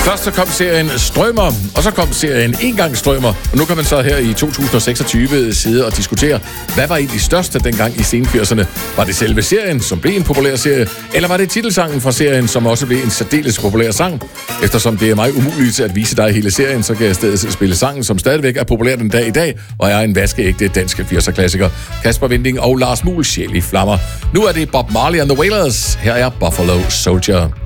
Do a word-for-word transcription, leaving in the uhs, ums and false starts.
Først så kom serien Strømer, og så kom serien Engangsstrømer, og nu kan man så her i to tusind og seksogtyve sidde og diskutere, hvad var egentlig største dengang i sen firserne? Var det selve serien, som blev en populær serie, eller var det titelsangen fra serien, som også blev en særdeles populær sang? Eftersom det er meget umuligt at vise dig hele serien, så kan jeg i stedet spille sangen, som stadigvæk er populær den dag i dag, og er en vaskeægte danske firser-klassiker. Kasper Winding og Lars Muhl, Sjæl i flammer. Nu er det Bob Marley and the Wailers. Her er Buffalo Soldier.